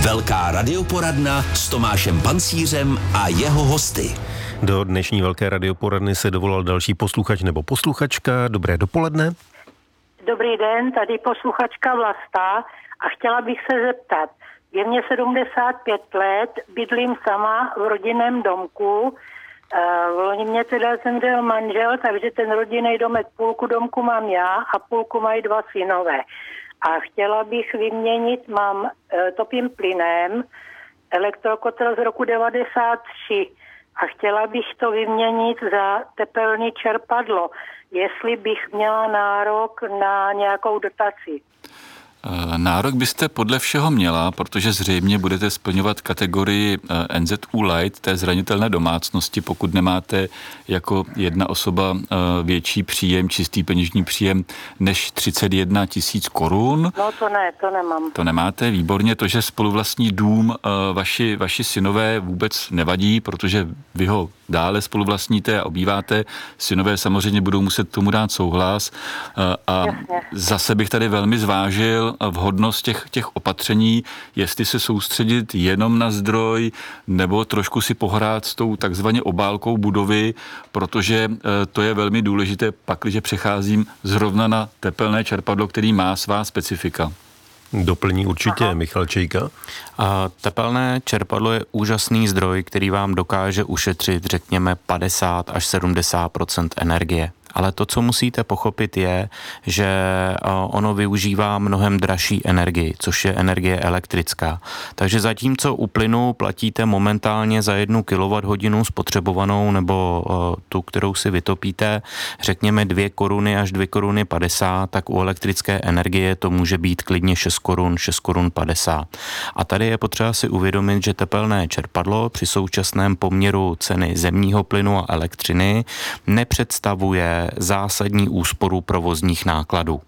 Velká radioporadna s Tomášem Pancířem a jeho hosty. Do dnešní velké radioporadny se dovolal další posluchač nebo posluchačka. Dobré dopoledne. Dobrý den, tady posluchačka Vlasta a chtěla bych se zeptat. Je mně 75 let, bydlím sama v rodinném domku. Loni mě teda zemřel manžel, takže ten rodinný domek, půlku domku mám já a půlku mají dva synové. A chtěla bych vyměnit, topím plynem, elektrokotel z roku 93 a chtěla bych to vyměnit za tepelné čerpadlo, jestli bych měla nárok na nějakou dotaci. Nárok byste podle všeho měla, protože zřejmě budete splňovat kategorii NZU Light, té zranitelné domácnosti, pokud nemáte jako jedna osoba větší příjem, čistý peněžní příjem než 31 000 korun. No to nemám. To nemáte, výborně. To, že spoluvlastní dům vaši synové vůbec nevadí, protože vy ho dále spoluvlastníte a obýváte. Synové samozřejmě budou muset tomu dát souhlas. A zase bych tady velmi zvážil vhodnost těch opatření, jestli se soustředit jenom na zdroj, nebo trošku si pohrát s tou takzvaně obálkou budovy, protože to je velmi důležité, pakliže přecházím zrovna na tepelné čerpadlo, který má svá specifika. Doplní určitě Michal Čejka. Tepelné čerpadlo je úžasný zdroj, který vám dokáže ušetřit, řekněme, 50 až 70% energie. Ale to, co musíte pochopit, je, že ono využívá mnohem dražší energii, což je energie elektrická. Takže zatímco u plynu platíte momentálně za 1 kWh spotřebovanou nebo tu, kterou si vytopíte, řekněme 2 koruny až 2 koruny 50, tak u elektrické energie to může být klidně 6 korun, 6 korun 50. A tady je potřeba si uvědomit, že tepelné čerpadlo při současném poměru ceny zemního plynu a elektřiny nepředstavuje zásadní úsporu provozních nákladů.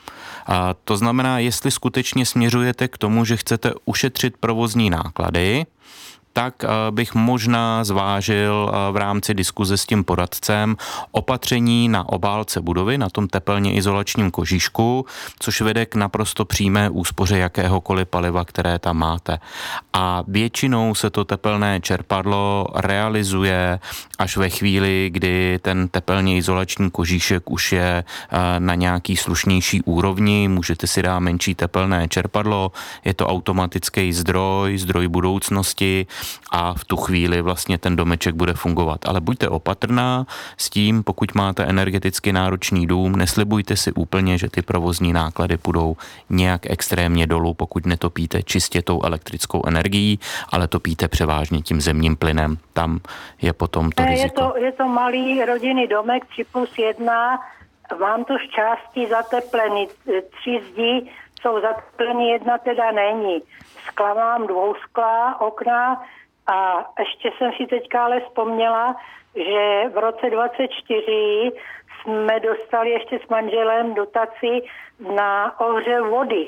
A to znamená, jestli skutečně směřujete k tomu, že chcete ušetřit provozní náklady, tak bych možná zvážil v rámci diskuze s tím poradcem opatření na obálce budovy, na tom tepelně izolačním kožíšku, což vede k naprosto přímé úspoře jakéhokoliv paliva, které tam máte. A většinou se to tepelné čerpadlo realizuje až ve chvíli, kdy ten tepelně izolační kožíšek už je na nějaký slušnější úrovni, můžete si dát menší tepelné čerpadlo, je to automatický zdroj budoucnosti, a v tu chvíli vlastně ten domeček bude fungovat. Ale buďte opatrná s tím, pokud máte energeticky náročný dům, neslibujte si úplně, že ty provozní náklady půjdou nějak extrémně dolů, pokud netopíte čistě tou elektrickou energií, ale topíte převážně tím zemním plynem. Tam je potom to riziko. Je to malý rodinný domek 3+1, mám to šťastí zateplený, 3 zdi jsou zateplený, 1 teda není. Skla mám 2 okna a ještě jsem si teďka ale vzpomněla, že v roce 24 jsme dostali ještě s manželem dotaci na ohřev vody.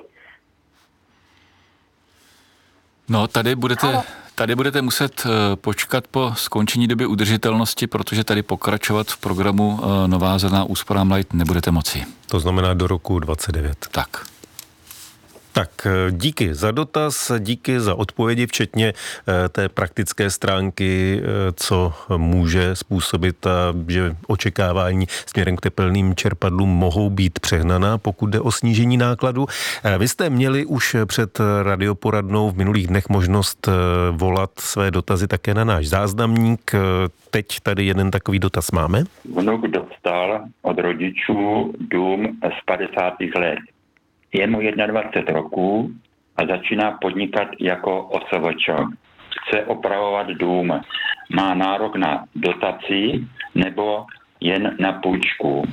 No, tady budete muset počkat po skončení doby udržitelnosti, protože tady pokračovat v programu Nová zelená úsporám Light nebudete moci. To znamená do roku 29. Tak díky za dotaz, díky za odpovědi, včetně té praktické stránky, co může způsobit, že očekávání směrem k tepelným čerpadlům mohou být přehnaná, pokud jde o snížení nákladu. Vy jste měli už před radioporadnou v minulých dnech možnost volat své dotazy také na náš záznamník. Teď tady jeden takový dotaz máme. Vnuk dostal od rodičů dům z 50. let. Je mu 21 roků a začíná podnikat jako OSVČ. Chce opravovat dům. Má nárok na dotaci nebo jen na půjčku?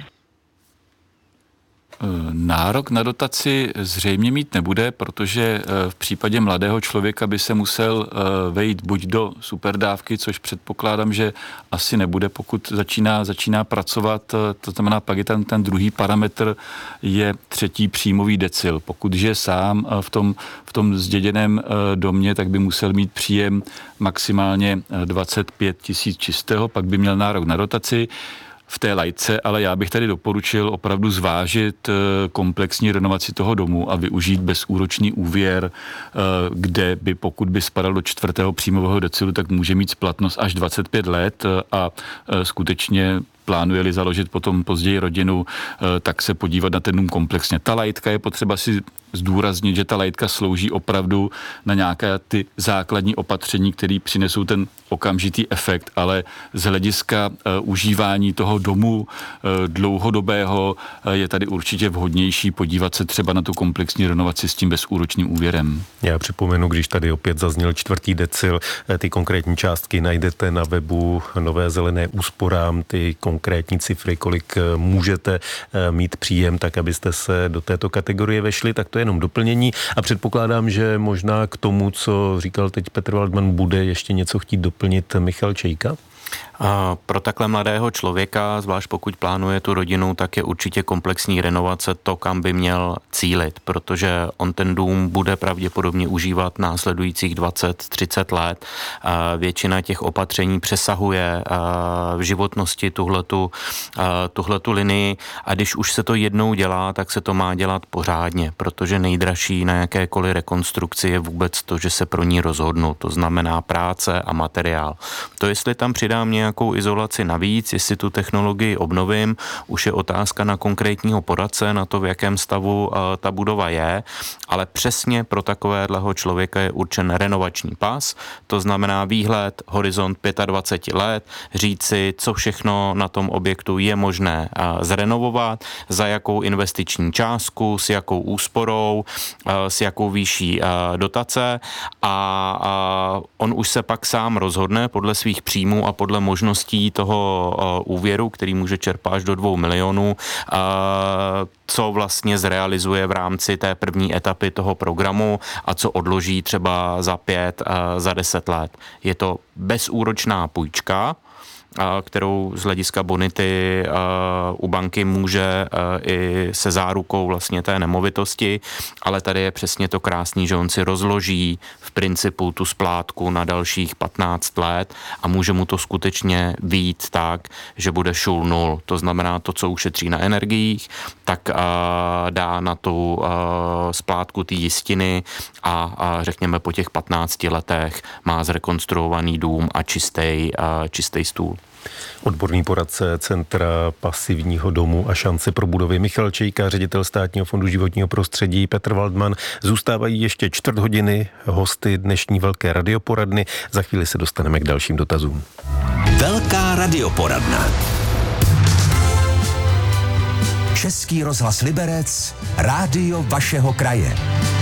Nárok na dotaci zřejmě mít nebude, protože v případě mladého člověka by se musel vejít buď do superdávky, což předpokládám, že asi nebude, pokud začíná pracovat, to znamená, pak je ten druhý parametr, je 3. příjmový decil. Pokud žije sám v tom zděděném domě, tak by musel mít příjem maximálně 25 000 čistého, pak by měl nárok na dotaci. v té lajce, ale já bych tady doporučil opravdu zvážit komplexní renovaci toho domu a využít bezúročný úvěr, kde by, pokud by spadal do 4. příjmového decilu, tak může mít splatnost až 25 let a skutečně plánuje-li založit potom později rodinu, tak se podívat na ten dům komplexně. Ta lajtka je potřeba si zdůraznit, že ta lajtka slouží opravdu na nějaké ty základní opatření, které přinesou ten okamžitý efekt, ale z hlediska užívání toho domu dlouhodobého je tady určitě vhodnější podívat se třeba na tu komplexní renovaci s tím bezúročným úvěrem. Já připomenu, když tady opět zazněl 4. decil, ty konkrétní částky najdete na webu Nové zelené úsporám, ty konkrétní cifry, kolik můžete mít příjem, tak abyste se do této kategorie vešli, tak to je jenom doplnění a předpokládám, že možná k tomu, co říkal teď Petr Waldman, bude ještě něco chtít doplnit Michal Čejka? Pro takhle mladého člověka, zvlášť pokud plánuje tu rodinu, tak je určitě komplexní renovace to, kam by měl cílit, protože on ten dům bude pravděpodobně užívat následujících 20-30 let. Většina těch opatření přesahuje v životnosti tuhletu linii a když už se to jednou dělá, tak se to má dělat pořádně, protože nejdražší na jakékoliv rekonstrukci je vůbec to, že se pro ní rozhodnu, to znamená práce a materiál. To, jestli tam přidám nějakou izolaci navíc, jestli tu technologii obnovím, už je otázka na konkrétního poradce, na to, v jakém stavu ta budova je, ale přesně pro takovéhleho člověka je určen renovační pas, to znamená výhled, horizont 25 let, říci, co všechno na tom objektu je možné zrenovovat, za jakou investiční částku, s jakou úsporou, s jakou výší dotace a on už se pak sám rozhodne podle svých příjmů a podle možností toho úvěru, který může čerpat až do 2 milionů, co vlastně zrealizuje v rámci té první etapy toho programu a co odloží třeba za 5, za 10 let. Je to bezúročná půjčka, kterou z hlediska bonity u banky může i se zárukou vlastně té nemovitosti, ale tady je přesně to krásný, že on si rozloží v principu tu splátku na dalších 15 let a může mu to skutečně vyjít tak, že bude šul nul. To znamená to, co ušetří na energiích, tak dá na tu splátku té jistiny a řekněme po těch 15 letech má zrekonstruovaný dům a čistý stůl. Odborný poradce Centra pasivního domu a šance pro budovy Michal Čejka, ředitel Státního fondu životního prostředí Petr Waldman. Zůstávají ještě 4 hodiny hosty dnešní velké radioporadny. Za chvíli se dostaneme k dalším dotazům. Velká radioporadna. Český rozhlas Liberec, rádio vašeho kraje.